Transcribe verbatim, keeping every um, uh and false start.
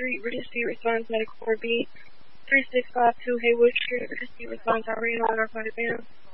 Street, Regency responds medical four B, three six five two Haywood Street, Regency responds Irene on narcotic ban.